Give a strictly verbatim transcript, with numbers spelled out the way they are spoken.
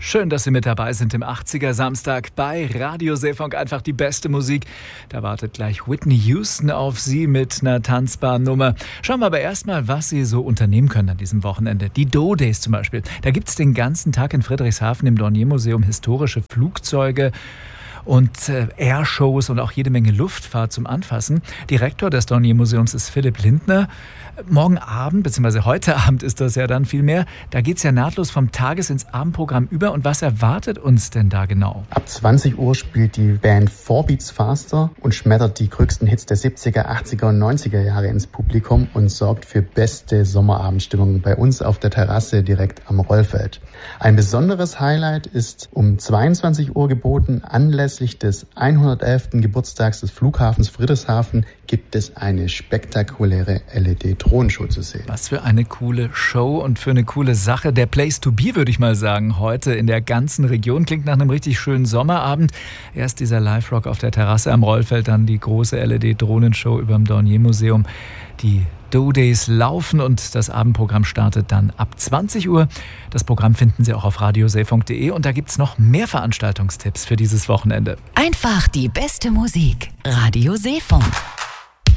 Schön, dass Sie mit dabei sind im achtziger Samstag bei Radio Seefunk. Einfach die beste Musik. Da wartet gleich Whitney Houston auf Sie mit einer tanzbaren Nummer. Schauen wir aber erstmal, was Sie so unternehmen können an diesem Wochenende. Die Do-Days zum Beispiel. Da gibt es den ganzen Tag in Friedrichshafen im Dornier-Museum historische Flugzeuge und äh, Airshows und auch jede Menge Luftfahrt zum Anfassen. Direktor des Dornier-Museums ist Philipp Lindner. Morgen Abend, beziehungsweise heute Abend ist das ja dann vielmehr, da geht es ja nahtlos vom Tages- ins Abendprogramm über. Und was erwartet uns denn da genau? Ab zwanzig Uhr spielt die Band Four Beats Faster und schmettert die größten Hits der siebziger, achtziger und neunziger Jahre ins Publikum und sorgt für beste Sommerabendstimmung bei uns auf der Terrasse direkt am Rollfeld. Ein besonderes Highlight ist um zweiundzwanzig Uhr geboten. Anlässlich des hundertelften Geburtstags des Flughafens Friedrichshafen gibt es eine spektakuläre L E D-Drohnenshow zu sehen. Was für eine coole Show und für eine coole Sache. Der Place to be, würde ich mal sagen, heute in der ganzen Region. Klingt nach einem richtig schönen Sommerabend. Erst dieser Live-Rock auf der Terrasse am Rollfeld, dann die große L E D-Drohnenshow über dem Dornier-Museum. Die Do-Days laufen und das Abendprogramm startet dann ab zwanzig Uhr. Das Programm finden Sie auch auf radio seefunk punkt de und da gibt es noch mehr Veranstaltungstipps für dieses Wochenende. Einfach die beste Musik. Radio Seefunk.